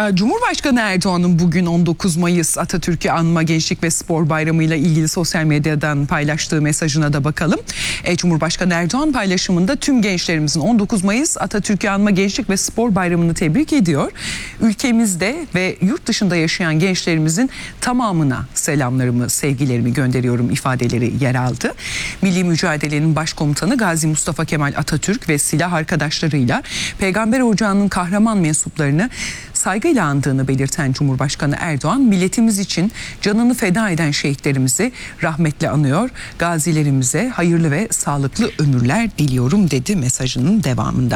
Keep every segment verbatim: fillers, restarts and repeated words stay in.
Cumhurbaşkanı Erdoğan'ın bugün on dokuz Mayıs Atatürk'ü Anma Gençlik ve Spor Bayramı ile ilgili sosyal medyadan paylaştığı mesajına da bakalım. E, Cumhurbaşkanı Erdoğan paylaşımında tüm gençlerimizin on dokuz Mayıs Atatürk'ü Anma Gençlik ve Spor Bayramı'nı tebrik ediyor. Ülkemizde ve yurt dışında yaşayan gençlerimizin tamamına selamlarımı, sevgilerimi gönderiyorum ifadeleri yer aldı. Milli Mücadele'nin başkomutanı Gazi Mustafa Kemal Atatürk ve silah arkadaşlarıyla Peygamber Ocağı'nın kahraman mensuplarını saygıyla andığını belirten Cumhurbaşkanı Erdoğan, milletimiz için canını feda eden şehitlerimizi rahmetle anıyor, gazilerimize hayırlı ve sağlıklı ömürler diliyorum dedi mesajının devamında.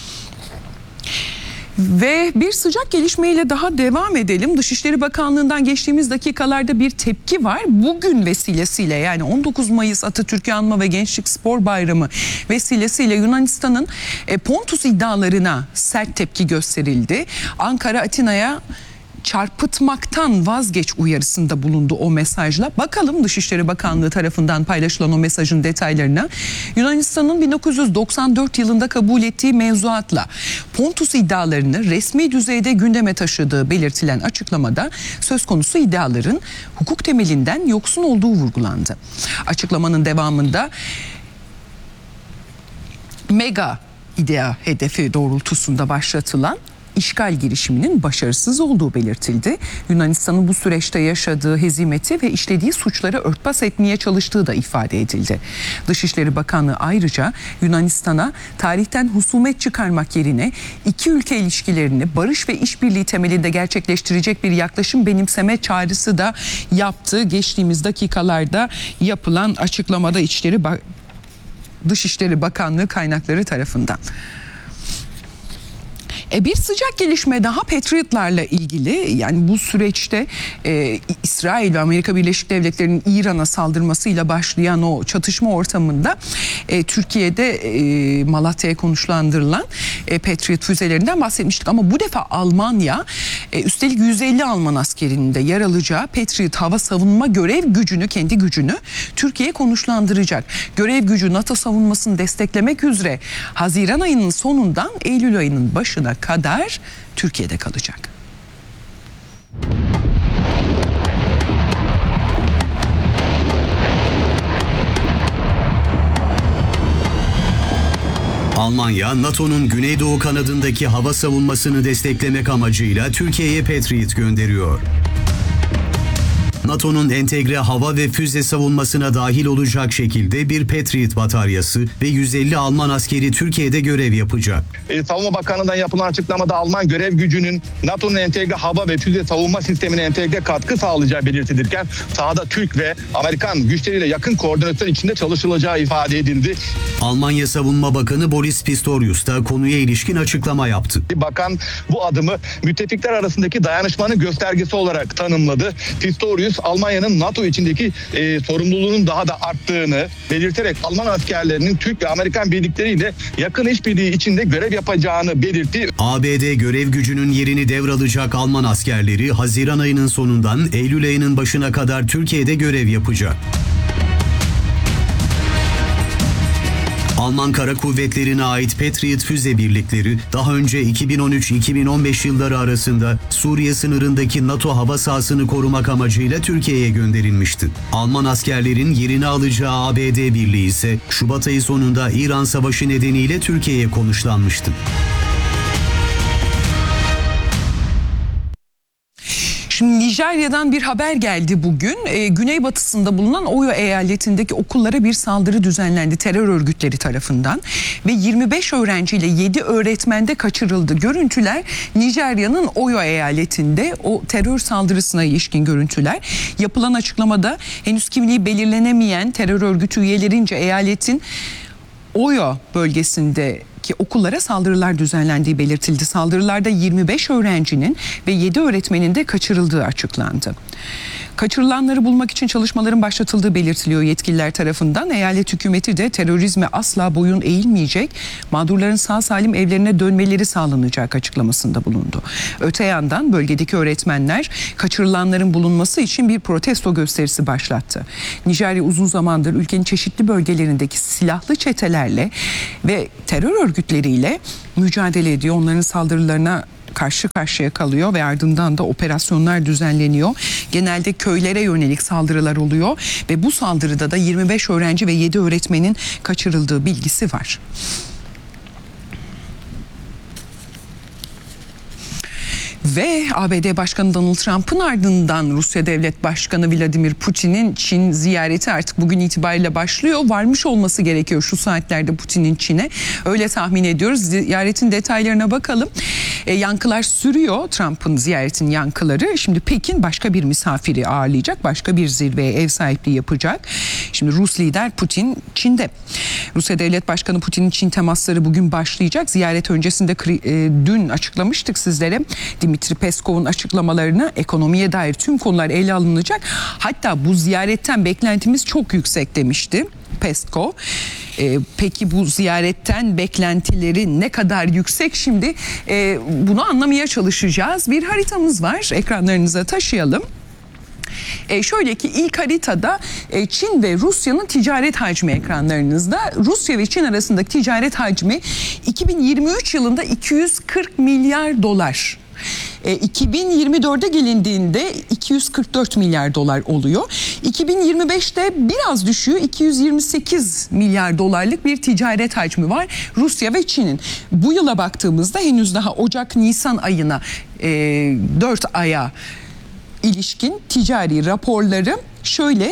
Ve bir sıcak gelişmeyle daha devam edelim. Dışişleri Bakanlığı'ndan geçtiğimiz dakikalarda bir tepki var. Bugün vesilesiyle, yani on dokuz Mayıs Atatürk'ü Anma ve Gençlik Spor Bayramı vesilesiyle Yunanistan'ın Pontus iddialarına sert tepki gösterildi. Ankara Atina'ya çarpıtmaktan vazgeç uyarısında bulundu o mesajla. Bakalım Dışişleri Bakanlığı tarafından paylaşılan o mesajın detaylarına. Yunanistan'ın bin dokuz yüz doksan dört yılında kabul ettiği mevzuatla Pontus iddialarını resmi düzeyde gündeme taşıdığı belirtilen açıklamada söz konusu iddiaların hukuk temelinden yoksun olduğu vurgulandı. Açıklamanın devamında mega idea hedefi doğrultusunda başlatılan İşgal girişiminin başarısız olduğu belirtildi. Yunanistan'ın bu süreçte yaşadığı hezimeti ve işlediği suçları örtbas etmeye çalıştığı da ifade edildi. Dışişleri Bakanlığı ayrıca Yunanistan'a tarihten husumet çıkarmak yerine iki ülke ilişkilerini barış ve işbirliği temelinde gerçekleştirecek bir yaklaşım benimseme çağrısı da yaptı. Geçtiğimiz dakikalarda yapılan açıklamada İçişleri ba- Dışişleri Bakanlığı kaynakları tarafından. E bir sıcak gelişme daha Patriot'larla ilgili. Yani bu süreçte e, İsrail ve Amerika Birleşik Devletleri'nin İran'a saldırmasıyla başlayan o çatışma ortamında e, Türkiye'de e, Malatya'ya konuşlandırılan e, Patriot füzelerinden bahsetmiştik. Ama bu defa Almanya e, üstelik yüz elli Alman askerinin de yer alacağı Patriot hava savunma görev gücünü, kendi gücünü Türkiye'ye konuşlandıracak. Görev gücü NATO savunmasını desteklemek üzere Haziran ayının sonundan Eylül ayının başına kadar Türkiye'de kalacak. Almanya, NATO'nun Güneydoğu kanadındaki hava savunmasını desteklemek amacıyla Türkiye'ye Patriot gönderiyor. NATO'nun entegre hava ve füze savunmasına dahil olacak şekilde bir Patriot bataryası ve yüz elli Alman askeri Türkiye'de görev yapacak. E, Savunma Bakanlığı'ndan yapılan açıklamada Alman görev gücünün NATO'nun entegre hava ve füze savunma sistemine entegre katkı sağlayacağı belirtilirken sahada Türk ve Amerikan güçleriyle yakın koordinasyon içinde çalışılacağı ifade edildi. Almanya Savunma Bakanı Boris Pistorius da konuya ilişkin açıklama yaptı. Bakan bu adımı müttefikler arasındaki dayanışmanın göstergesi olarak tanımladı. Pistorius Almanya'nın NATO içindeki e, sorumluluğunun daha da arttığını belirterek Alman askerlerinin Türk ve Amerikan birlikleriyle yakın işbirliği içinde görev yapacağını belirtti. A B D görev gücünün yerini devralacak Alman askerleri Haziran ayının sonundan Eylül ayının başına kadar Türkiye'de görev yapacak. Alman Kara Kuvvetleri'ne ait Patriot füze birlikleri daha önce iki bin on üç iki bin on beş yılları arasında Suriye sınırındaki NATO hava sahasını korumak amacıyla Türkiye'ye gönderilmişti. Alman askerlerin yerini alacağı A B D birliği ise Şubat ayı sonunda İran Savaşı nedeniyle Türkiye'ye konuşlanmıştı. Şimdi Nijerya'dan bir haber geldi bugün. Ee, güneybatısında bulunan Oyo eyaletindeki okullara bir saldırı düzenlendi terör örgütleri tarafından. Ve yirmi beş öğrenciyle yedi öğretmen de kaçırıldı. Görüntüler Nijerya'nın Oyo eyaletinde o terör saldırısına ilişkin görüntüler. Yapılan açıklamada henüz kimliği belirlenemeyen terör örgütü üyelerince eyaletin Oyo bölgesinde ki okullara saldırılar düzenlendiği belirtildi. Saldırılarda yirmi beş öğrencinin ve yedi öğretmenin de kaçırıldığı açıklandı. Kaçırılanları bulmak için çalışmaların başlatıldığı belirtiliyor yetkililer tarafından. Eyalet hükümeti de terörizme asla boyun eğilmeyecek, mağdurların sağ salim evlerine dönmeleri sağlanacak açıklamasında bulundu. Öte yandan bölgedeki öğretmenler kaçırılanların bulunması için bir protesto gösterisi başlattı. Nijerya uzun zamandır ülkenin çeşitli bölgelerindeki silahlı çetelerle ve terör örgütleriyle mücadele ediyor. Onların saldırılarına karşı karşıya kalıyor ve ardından da operasyonlar düzenleniyor. Genelde köylere yönelik saldırılar oluyor ve bu saldırıda da yirmi beş öğrenci ve yedi öğretmenin kaçırıldığı bilgisi var. Ve A B D Başkanı Donald Trump'ın ardından Rusya Devlet Başkanı Vladimir Putin'in Çin ziyareti artık bugün itibariyle başlıyor. Varmış olması gerekiyor şu saatlerde Putin'in Çin'e. Öyle tahmin ediyoruz. Ziyaretin detaylarına bakalım. E, yankılar sürüyor, Trump'ın ziyaretinin yankıları. Şimdi Pekin başka bir misafiri ağırlayacak. Başka bir zirveye ev sahipliği yapacak. Şimdi Rus lider Putin Çin'de. Rusya Devlet Başkanı Putin'in Çin temasları bugün başlayacak. Ziyaret öncesinde e, dün açıklamıştık sizlere. Dimitri Peskov'un açıklamalarını, ekonomiye dair tüm konular ele alınacak. Hatta bu ziyaretten beklentimiz çok yüksek demişti Peskov. Ee, peki bu ziyaretten beklentileri ne kadar yüksek? Şimdi e, bunu anlamaya çalışacağız. Bir haritamız var, ekranlarınıza taşıyalım. E şöyle ki ilk haritada e, Çin ve Rusya'nın ticaret hacmi ekranlarınızda. Rusya ve Çin arasındaki ticaret hacmi iki bin yirmi üç yılında iki yüz kırk milyar dolar. E, iki bin yirmi dörde gelindiğinde iki yüz kırk dört milyar dolar oluyor. iki bin yirmi beşte biraz düşüyor. iki yüz yirmi sekiz milyar dolarlık bir ticaret hacmi var Rusya ve Çin'in. Bu yıla baktığımızda henüz daha Ocak-Nisan ayına e, dört aya ilişkin ticari raporları şöyle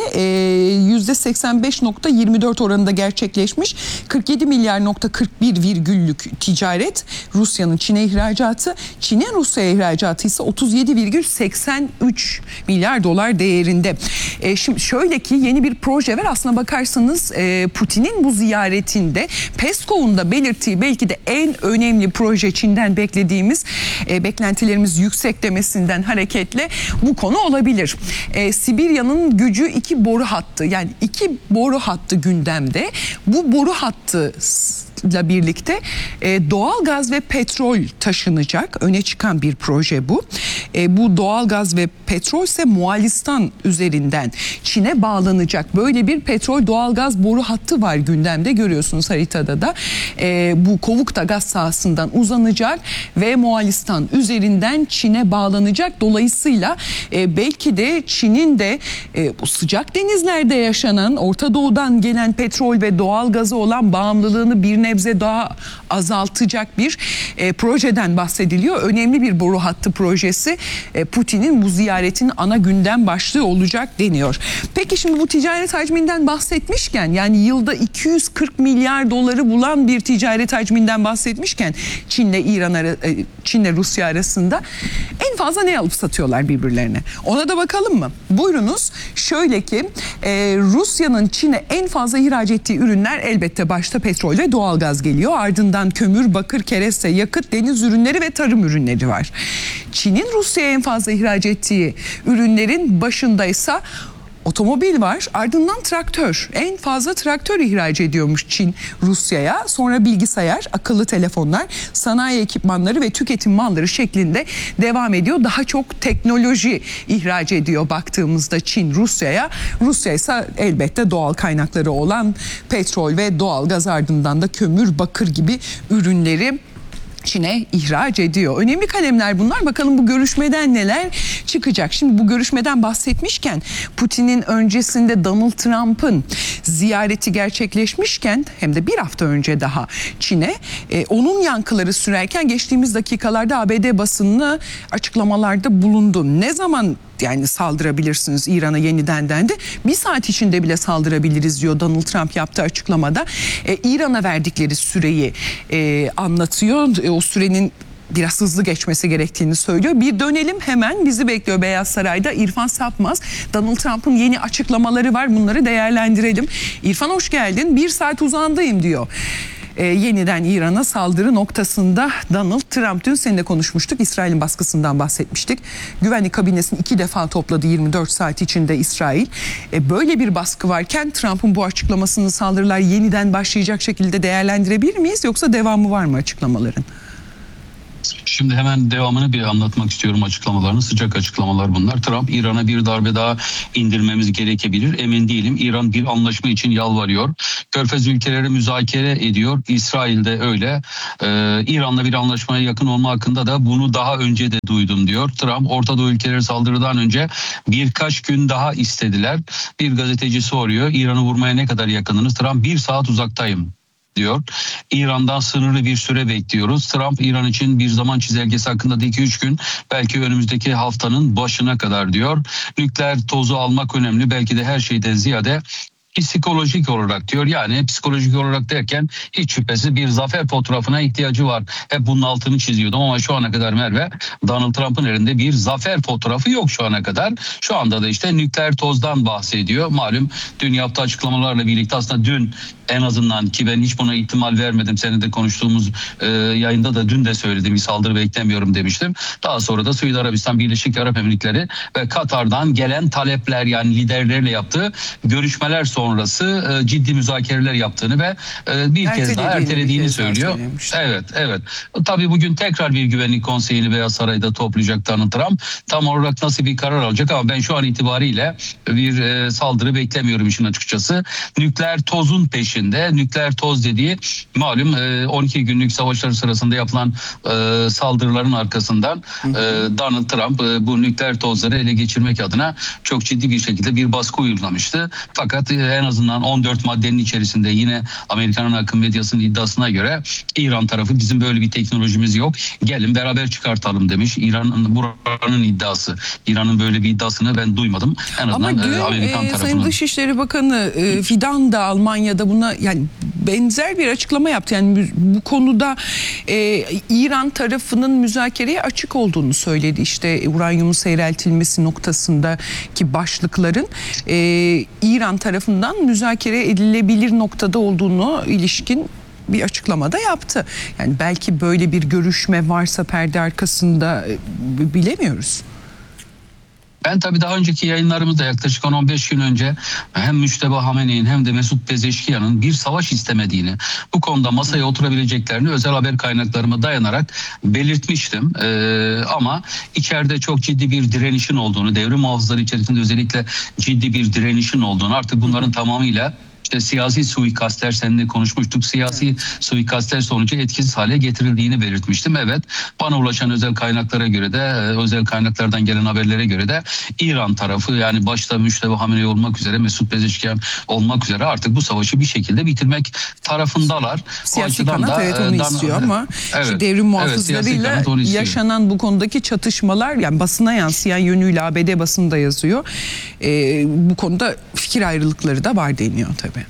yüzde seksen beş nokta yirmi dört oranında gerçekleşmiş. kırk yedi milyar nokta kırk bir virgüllük ticaret Rusya'nın Çin'e ihracatı, Çin'in Rusya'ya ihracatı ise otuz yedi virgül seksen üç milyar dolar değerinde. E, şimdi şöyle ki yeni bir proje var. Aslına bakarsanız e, Putin'in bu ziyaretinde Peskov'un da belirttiği belki de en önemli proje, Çin'den beklediğimiz e, beklentilerimiz yüksek demesinden hareketle bu konu olabilir. E, Sibirya'nın gücü iki boru hattı, yani iki boru hattı gündemde. Bu boru hattı ile birlikte e, doğal gaz ve petrol taşınacak. Öne çıkan bir proje bu. E, bu doğal gaz ve petrol ise Moğolistan üzerinden Çin'e bağlanacak. Böyle bir petrol doğal gaz boru hattı var gündemde, görüyorsunuz haritada da. E, bu Kovukta gaz sahasından uzanacak ve Moğolistan üzerinden Çin'e bağlanacak. Dolayısıyla e, belki de Çin'in de e, bu sıcak denizlerde yaşanan, Orta Doğu'dan gelen petrol ve doğal gazı olan bağımlılığını bir nebze daha azaltacak bir e, projeden bahsediliyor. Önemli bir boru hattı projesi. E, Putin'in bu ziyaretinin ana gündem başlığı olacak deniyor. Peki şimdi bu ticaret hacminden bahsetmişken, yani yılda iki yüz kırk milyar doları bulan bir ticaret hacminden bahsetmişken Çin'le İran ara, Çin'le Rusya arasında en fazla ne alıp satıyorlar birbirlerine? Ona da bakalım mı? Buyurunuz. Şöyle ki e, Rusya'nın Çin'e en fazla ihraç ettiği ürünler elbette başta petrol ve doğalgaz geliyor. Ardından kömür, bakır, kereste, yakıt, deniz ürünleri ve tarım ürünleri var. Çin'in Rusya'ya en fazla ihraç ettiği ürünlerin başındaysa otomobil var, ardından traktör. En fazla traktör ihraç ediyormuş Çin Rusya'ya. Sonra bilgisayar, akıllı telefonlar, sanayi ekipmanları ve tüketim malları şeklinde devam ediyor. Daha çok teknoloji ihraç ediyor baktığımızda Çin Rusya'ya. Rusya ise elbette doğal kaynakları olan petrol ve doğal gaz, ardından da kömür, bakır gibi ürünleri Çin'e ihraç ediyor. Önemli kalemler bunlar. Bakalım bu görüşmeden neler çıkacak. Şimdi bu görüşmeden bahsetmişken, Putin'in öncesinde Donald Trump'ın ziyareti gerçekleşmişken, hem de bir hafta önce daha Çin'e, e, onun yankıları sürerken geçtiğimiz dakikalarda A B D basınına açıklamalarda bulundu. Ne zaman yani saldırabilirsiniz İran'a yeniden dendi. Bir saat içinde bile saldırabiliriz diyor Donald Trump yaptığı açıklamada. E, İran'a verdikleri süreyi e, anlatıyor. E, o sürenin biraz hızlı geçmesi gerektiğini söylüyor. Bir dönelim hemen, bizi bekliyor Beyaz Saray'da İrfan Sapmaz. Donald Trump'ın yeni açıklamaları var, bunları değerlendirelim. İrfan hoş geldin. Bir saat uzandayım diyor. Ee, yeniden İran'a saldırı noktasında Donald Trump. Dün seninle konuşmuştuk, İsrail'in baskısından bahsetmiştik. Güvenlik kabinesini iki defa topladı yirmi dört saat içinde İsrail. Ee, böyle bir baskı varken Trump'ın bu açıklamasını, saldırılar yeniden başlayacak şekilde değerlendirebilir miyiz, yoksa devamı var mı açıklamaların? Şimdi hemen devamını bir anlatmak istiyorum açıklamalarını. Sıcak açıklamalar bunlar. Trump, İran'a bir darbe daha indirmemiz gerekebilir. Emin değilim. İran bir anlaşma için yalvarıyor. Körfez ülkeleri müzakere ediyor. İsrail de öyle. Ee, İran'la bir anlaşmaya yakın olma hakkında da bunu daha önce de duydum diyor. Trump, Orta Doğu ülkeleri saldırıdan önce birkaç gün daha istediler. Bir gazeteci soruyor, İran'ı vurmaya ne kadar yakınınız? Trump, bir saat uzaktayım diyor. İran'dan sınırlı bir süre bekliyoruz. Trump, İran için bir zaman çizelgesi hakkında da iki üç gün, belki önümüzdeki haftanın başına kadar diyor. Nükleer tozu almak önemli, belki de her şeyden ziyade psikolojik olarak diyor. Yani psikolojik olarak derken hiç şüphesiz bir zafer fotoğrafına ihtiyacı var. Hep bunun altını çiziyordum ama şu ana kadar Merve, Donald Trump'ın elinde bir zafer fotoğrafı yok şu ana kadar. Şu anda da işte nükleer tozdan bahsediyor. Malum dün yaptığı açıklamalarla birlikte, aslında dün en azından, ki ben hiç buna ihtimal vermedim. Seninle de konuştuğumuz e, yayında da dün de söyledim, bir saldırı beklemiyorum demiştim. Daha sonra da Suudi Arabistan, Birleşik Arap Emirlikleri ve Katar'dan gelen talepler, yani liderlerle yaptığı görüşmeler sonrası e, ciddi müzakereler yaptığını ve e, bir kez daha ertelediğini kez söylüyor. Evet, evet. Tabii bugün tekrar bir güvenlik konseyini Beyaz Saray'da toplayacak Donald Trump. Tam olarak nasıl bir karar alacak, ama ben şu an itibariyle bir e, saldırı beklemiyorum işin açıkçası. Nükleer tozun peşinde. Nükleer toz dediği, malum on iki günlük savaşlar sırasında yapılan e, saldırıların arkasından e, Donald Trump e, bu nükleer tozları ele geçirmek adına çok ciddi bir şekilde bir baskı uygulamıştı. Fakat e, en azından on dört maddenin içerisinde, yine Amerika'nın akım medyasının iddiasına göre, İran tarafı bizim böyle bir teknolojimiz yok, gelin beraber çıkartalım demiş. İran'ın, buranın iddiası. İran'ın böyle bir iddiasını ben duymadım. En azından ama dün, e, Amerikan e, tarafının. Sayın Dışişleri Bakanı e, Fidan da Almanya'da buna yani benzer bir açıklama yaptı. Yani bu konuda e, İran tarafının müzakereye açık olduğunu söyledi. İşte uranyumun seyreltilmesi noktasındaki başlıkların e, İran tarafından müzakere edilebilir noktada olduğunu ilişkin bir açıklamada yaptı. Yani belki böyle bir görüşme varsa perde arkasında e, bilemiyoruz. Ben tabii daha önceki yayınlarımızda yaklaşık on on beş gün önce hem Müşteba Hamene'nin hem de Mesut Pezeşkiyan'ın bir savaş istemediğini, bu konuda masaya oturabileceklerini özel haber kaynaklarıma dayanarak belirtmiştim. Ee, ama içeride çok ciddi bir direnişin olduğunu, devrim muhafızları içerisinde özellikle ciddi bir direnişin olduğunu, artık bunların tamamıyla İşte siyasi suikastler, seninle konuşmuştuk. Siyasi evet. suikastler sonucu etkisiz hale getirildiğini belirtmiştim. Evet, bana ulaşan özel kaynaklara göre de, özel kaynaklardan gelen haberlere göre de İran tarafı, yani başta Müşteba Hamenei olmak üzere, Mesut Pezeşkiyan olmak üzere artık bu savaşı bir şekilde bitirmek tarafındalar. Siyasi kanat da, evet onu dan, istiyor ama evet, işte devrim muhafızlarıyla evet, yaşanan bu konudaki çatışmalar, yani basına yansıyan yönüyle A B D basında yazıyor. Ee, bu konuda fikir ayrılıkları da var deniyor tabii.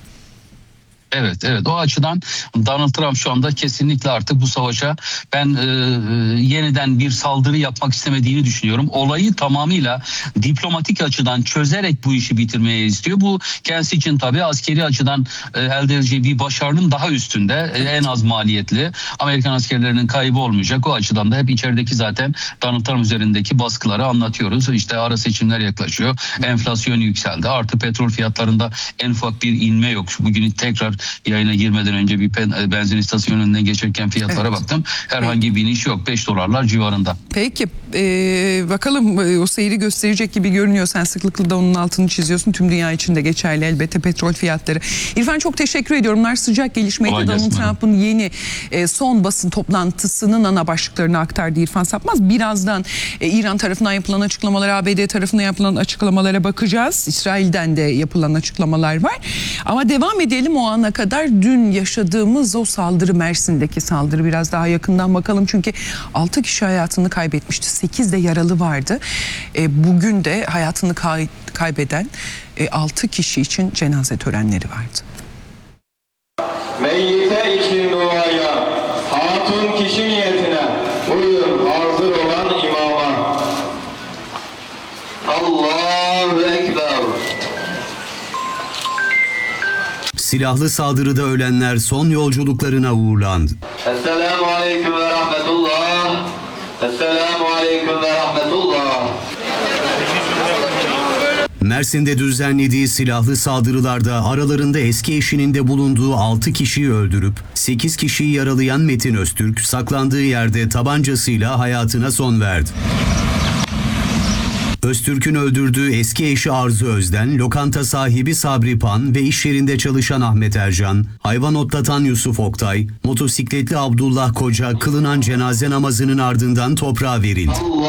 Evet, evet. O açıdan Donald Trump şu anda kesinlikle artık bu savaşa ben e, yeniden bir saldırı yapmak istemediğini düşünüyorum. Olayı tamamıyla diplomatik açıdan çözerek bu işi bitirmeye istiyor. Bu kendisi için tabii askeri açıdan e, elde edeceği bir başarının daha üstünde, e, en az maliyetli. Amerikan askerlerinin kaybı olmayacak. O açıdan da hep içerideki zaten Donald Trump üzerindeki baskıları anlatıyoruz. İşte ara seçimler yaklaşıyor. Enflasyon yükseldi. Artı petrol fiyatlarında en ufak bir inme yok. Bugün tekrar yayına girmeden önce bir benzin istasyonu önünden geçerken fiyatlara evet. baktım. Herhangi bir iniş yok. beş dolarlar civarında. Peki ee, bakalım o seyri gösterecek gibi görünüyor. Sen sıklıkla da onun altını çiziyorsun. Tüm dünya için de geçerli elbette petrol fiyatları. İrfan, çok teşekkür ediyorum. Bunlar sıcak gelişmeydi. Donald Trump'ın yeni e, son basın toplantısının ana başlıklarını aktardı İrfan Sapmaz. Birazdan e, İran tarafından yapılan açıklamalara, A B D tarafından yapılan açıklamalara bakacağız. İsrail'den de yapılan açıklamalar var. Ama devam edelim o ana kadar dün yaşadığımız o saldırı, Mersin'deki saldırı biraz daha yakından bakalım. Çünkü altı kişi hayatını kaybetmişti. sekiz de yaralı vardı. E, bugün de hayatını kay- kaybeden e, altı kişi için cenaze törenleri vardı. Meyyite için duaya, hatun kişi niyetine, buyurun hazır olan imama. Allahu Ekber. Silahlı saldırıda ölenler son yolculuklarına uğurlandı. Esselamu Aleyküm ve Rahmetullah. Esselamu Aleyküm ve Rahmetullah. Mersin'de düzenlediği silahlı saldırılarda aralarında eski eşinin de bulunduğu altı kişiyi öldürüp sekiz kişiyi yaralayan Metin Öztürk saklandığı yerde tabancasıyla hayatına son verdi. Öztürk'ün öldürdüğü eski eşi Arzu Özden, lokanta sahibi Sabri Pan ve iş yerinde çalışan Ahmet Ercan, hayvan otlatan Yusuf Oktay, motosikletli Abdullah Koca kılınan cenaze namazının ardından toprağa verildi.